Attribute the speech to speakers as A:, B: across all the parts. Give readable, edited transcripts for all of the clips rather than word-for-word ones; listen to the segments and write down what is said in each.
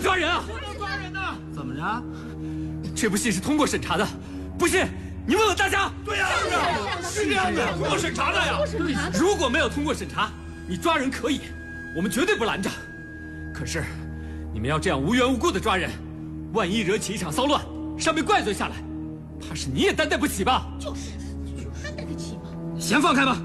A: 抓人啊！
B: 不能抓人呐！
C: 怎么着？
A: 这部戏是通过审查的，不信你问问大家。
B: 对呀，是这样的，通过审查的呀。
A: 如果没有通过审查，你抓人可以，我们绝对不拦着。可是，你们要这样无缘无故的抓人，万一惹起一场骚乱，上面怪罪下来，怕是你也担待不起吧？
D: 就是担待得起吗？
C: 先放开吧。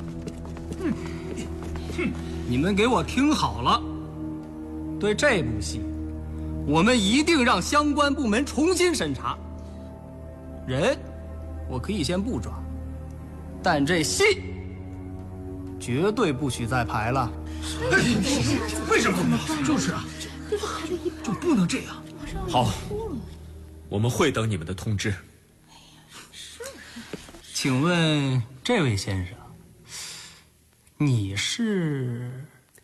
C: 你们给我听好了，对这部戏，我们一定让相关部门重新审查。人，我可以先不抓，但这戏绝对不许再排了。
B: 为什么？就是啊，就不能这样。
A: 好，我们会等你们的通知。
C: 请问这位先生，你是？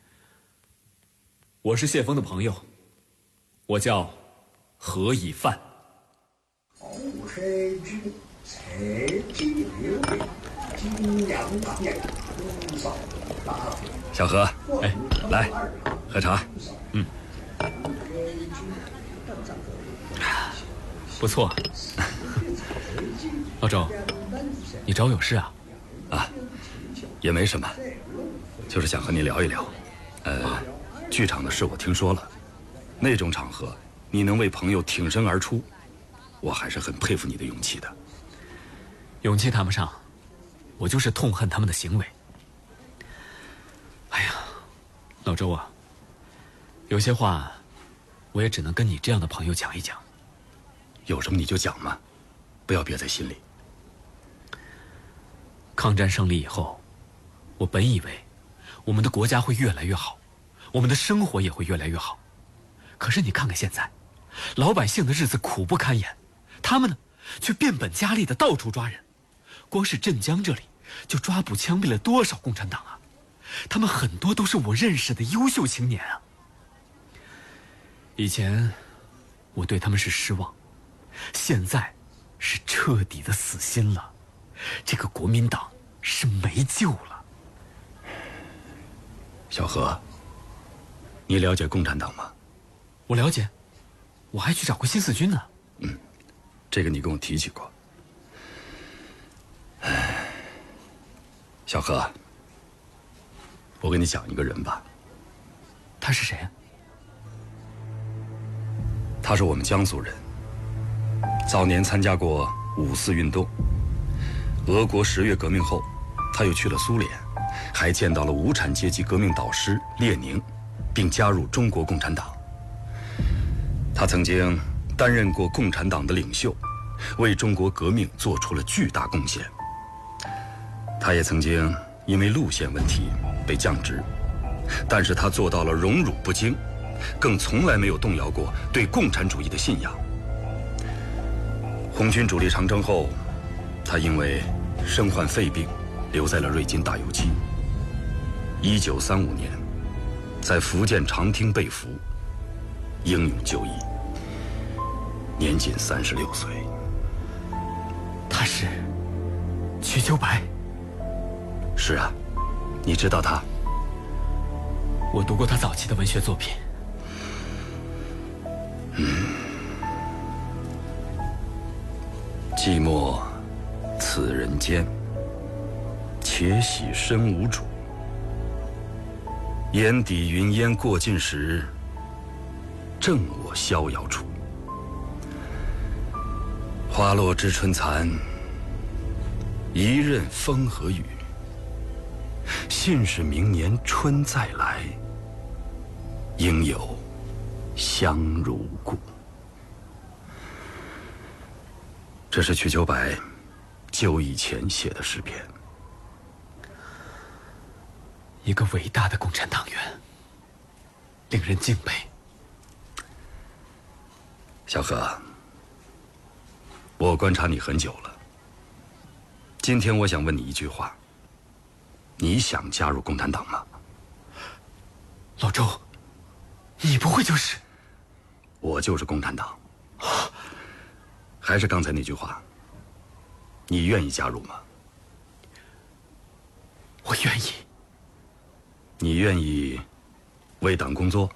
A: 我是谢峰的朋友，我叫何以范。
E: 小何，哎，来喝茶。
A: 不错。老周，你找我有事啊？
E: 啊，也没什么，就是想和你聊一聊。剧场的事我听说了，那种场合你能为朋友挺身而出，我还是很佩服你的勇气的。
A: 勇气谈不上，我就是痛恨他们的行为。哎呀，老周啊，有些话我也只能跟你这样的朋友讲一讲。
E: 有什么你就讲嘛，不要憋在心里。
A: 抗战胜利以后，我本以为我们的国家会越来越好，我们的生活也会越来越好。可是你看看现在，老百姓的日子苦不堪言，他们呢却变本加厉的到处抓人。光是镇江这里就抓捕枪毙了多少共产党啊！他们很多都是我认识的优秀青年啊。以前我对他们是失望，现在是彻底的死心了。这个国民党是没救了。
E: 小何，你了解共产党吗？
A: 我了解，我还去找过新四军呢。
E: 这个你跟我提起过。小何，我跟你讲一个人吧。
A: 他是谁啊？
E: 他是我们江苏人，早年参加过5·4运动。俄国10月革命后，他又去了苏联，还见到了无产阶级革命导师列宁，并加入中国共产党。他曾经担任过共产党的领袖，为中国革命做出了巨大贡献。他也曾经因为路线问题被降职，但是他做到了荣辱不惊，更从来没有动摇过对共产主义的信仰。红军主力长征后，他因为身患肺病，留在了瑞金大游击。1935年，在福建长汀被俘，英勇就义，年仅36岁。
A: 他是瞿秋白。
E: 是啊，你知道他？
A: 我读过他早期的文学作品。
E: 寂寞此人间，且喜身无主。眼底云烟过尽时，正我逍遥处。花落知春残，一任风和雨。信是明年春再来，应有香如故。这是瞿秋白就义前写的诗篇。
A: 一个伟大的共产党员，令人敬佩。
E: 小何，我观察你很久了。今天我想问你一句话：你想加入共产党吗？
A: 老周，你不会就是？
E: 我就是共产党。还是刚才那句话，你愿意加入吗？
A: 我愿意。
E: 你愿意为党工作？